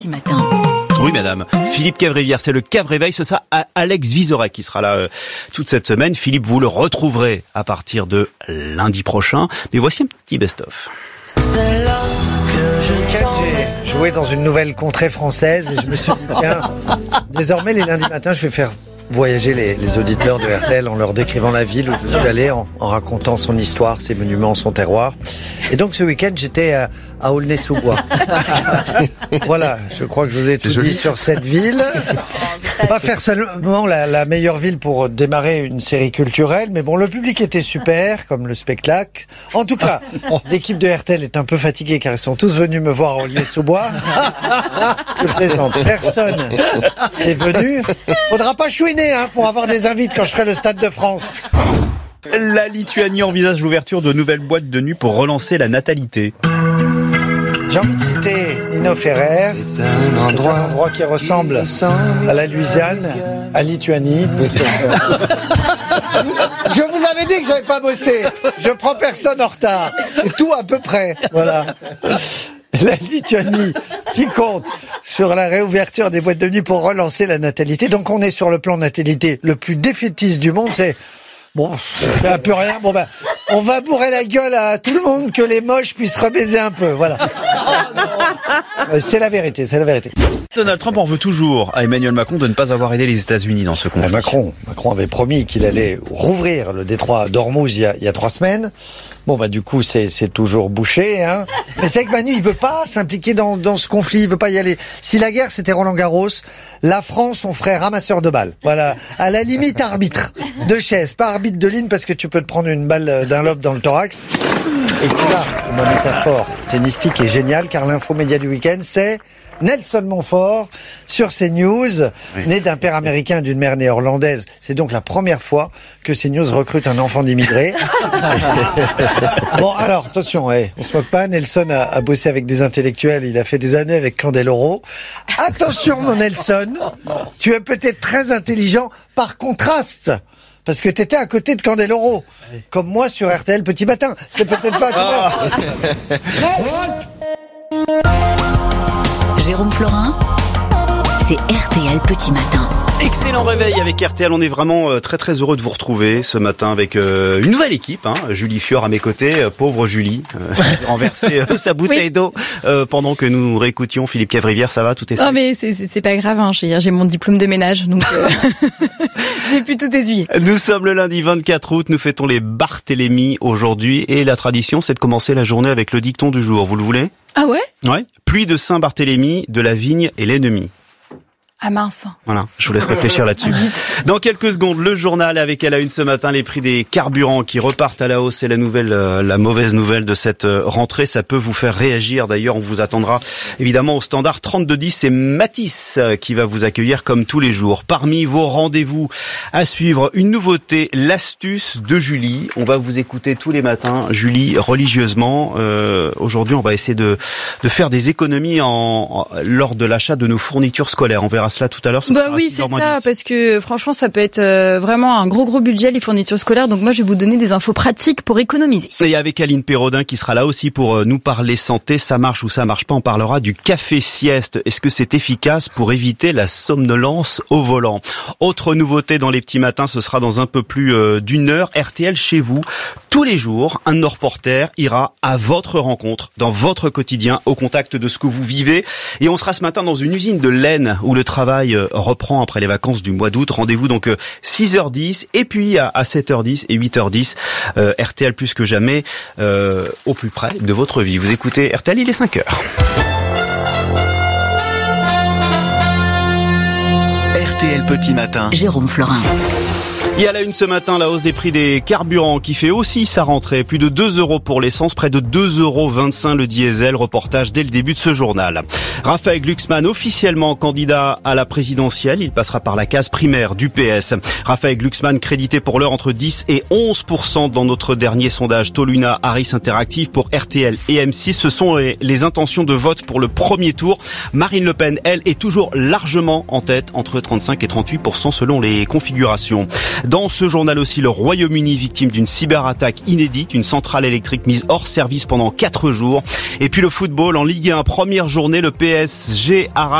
Matin. Oui, madame. Philippe Cavrivière, c'est le Cavréveil. Ce sera Alex Vizorek qui sera là toute cette semaine. Philippe, vous le retrouverez à partir de lundi prochain. Mais voici un petit best-of. J'ai joué dans une nouvelle contrée française et je me suis dit, tiens, désormais les lundis matins, je vais faire voyager les auditeurs de RTL en leur décrivant la ville où je suis allé, en racontant son histoire, ses monuments, son terroir. Et donc ce week-end, j'étais à Aulnay-sous-Bois. Voilà, je crois que je vous ai tout dit sur cette ville. Pas faire seulement la meilleure ville pour démarrer une série culturelle, mais bon, le public était super, comme le spectacle. En tout cas, l'équipe de RTL est un peu fatiguée car ils sont tous venus me voir à Aulnay-sous-Bois. Je présente, personne n'est venu. Faudra pas chouiner pour avoir des invités quand je ferai le Stade de France. La Lituanie envisage l'ouverture de nouvelles boîtes de nuit pour relancer la natalité. J'ai envie de citer Nino Ferrer. C'est un endroit qui ressemble à la Louisiane, à Lituanie. Je vous avais dit que j'avais pas bossé. Je prends personne en retard. C'est tout à peu près. Voilà. La Lituanie qui compte sur la réouverture des boîtes de nuit pour relancer la natalité. Donc on est sur le plan natalité le plus défaitiste du monde. C'est bon, c'est un peu rien. Bon on va bourrer la gueule à tout le monde, que les moches puissent rebaiser un peu. Voilà. C'est la vérité, c'est la vérité. Donald Trump en veut toujours à Emmanuel Macron de ne pas avoir aidé les États-Unis dans ce conflit. Macron avait promis qu'il allait rouvrir le détroit d'Ormuz il y a 3 semaines. Bon du coup c'est toujours bouché, hein. Mais c'est que Manu il veut pas s'impliquer dans ce conflit, il veut pas y aller. Si la guerre c'était Roland Garros, la France on ferait ramasseur de balles. Voilà, à la limite arbitre de chaise, pas arbitre de ligne parce que tu peux te prendre une balle d'un lobe dans le thorax. Et c'est là où ma métaphore tennistique est géniale car l'infomédia du week-end c'est Nelson Montfort sur CNews, né d'un père américain et d'une mère néerlandaise. C'est donc la première fois que CNews recrute un enfant d'immigré. Bon, alors, attention, on se moque pas. Nelson a bossé avec des intellectuels. Il a fait des années avec Candeloro. Attention, mon Nelson. Tu es peut-être très intelligent par contraste. Parce que t'étais à côté de Candeloro. Comme moi sur RTL Petit Matin. C'est peut-être pas toi. Jérôme Florin, c'est RTL Petit Matin. Excellent réveil avec RTL, on est vraiment très très heureux de vous retrouver ce matin avec une nouvelle équipe, Julie Fior à mes côtés, pauvre Julie, renverser sa bouteille d'eau pendant que nous réécoutions Philippe Cavrivière, ça va, tout est sain? Non mais c'est pas grave, j'ai mon diplôme de ménage, donc j'ai pu tout essuyer. Nous sommes le lundi 24 août, nous fêtons les Barthélemy aujourd'hui et la tradition c'est de commencer la journée avec le dicton du jour, vous le voulez? Ah ouais? Ouais, pluie de Saint-Barthélemy, de la vigne et l'ennemi. Ah mince. Voilà, je vous laisse réfléchir là-dessus. Dans quelques secondes, le journal avec à la une ce matin les prix des carburants qui repartent à la hausse. C'est la mauvaise nouvelle de cette rentrée. Ça peut vous faire réagir. D'ailleurs, on vous attendra évidemment au standard 3210. C'est Matisse qui va vous accueillir comme tous les jours. Parmi vos rendez-vous à suivre, une nouveauté, l'astuce de Julie. On va vous écouter tous les matins, Julie, religieusement. Aujourd'hui, on va essayer de faire des économies lors de l'achat de nos fournitures scolaires. On verra cela tout à l'heure. Oui, c'est ça, parce que franchement, ça peut être vraiment un gros budget, les fournitures scolaires. Donc moi, je vais vous donner des infos pratiques pour économiser. Et avec Aline Perraudin qui sera là aussi pour nous parler santé, ça marche ou ça marche pas. On parlera du café sieste. Est-ce que c'est efficace pour éviter la somnolence au volant? Autre nouveauté dans les petits matins, ce sera dans un peu plus d'une heure. RTL chez vous, tous les jours, un de nos reporters ira à votre rencontre, dans votre quotidien, au contact de ce que vous vivez. Et on sera ce matin dans une usine de laine où le travail reprend après les vacances du mois d'août. Rendez-vous donc 6h10 et puis à 7h10 et 8h10. RTL plus que jamais au plus près de votre vie. Vous écoutez RTL, il est 5h. RTL Petit Matin. Jérôme Florin. Et à la une ce matin, la hausse des prix des carburants qui fait aussi sa rentrée. Plus de 2 € pour l'essence, près de 2,25 € le diesel. Reportage dès le début de ce journal. Raphaël Glucksmann, officiellement candidat à la présidentielle. Il passera par la case primaire du PS. Raphaël Glucksmann, crédité pour l'heure entre 10 et 11% dans notre dernier sondage Toluna Harris Interactive pour RTL et M6. Ce sont les intentions de vote pour le premier tour. Marine Le Pen, elle, est toujours largement en tête, entre 35 et 38% selon les configurations. Dans ce journal aussi, le Royaume-Uni victime d'une cyberattaque inédite, une centrale électrique mise hors service pendant 4 jours. Et puis le football en Ligue 1, première journée, le PSG arrache